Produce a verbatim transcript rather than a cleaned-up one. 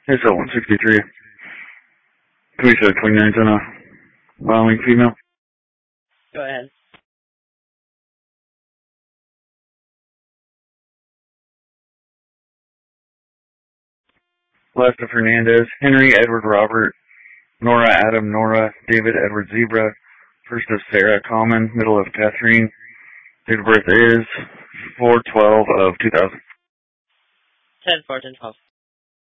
S L one sixty-three. Teresa twenty-nine on a Wyoming female. Go ahead. Last of Hernandez, Henry Edward Robert, Nora Adam Nora, David Edward Zebra, first of Sarah Common, middle of Catherine. Date of birth is four twelve of two thousand. ten fourteen twelve.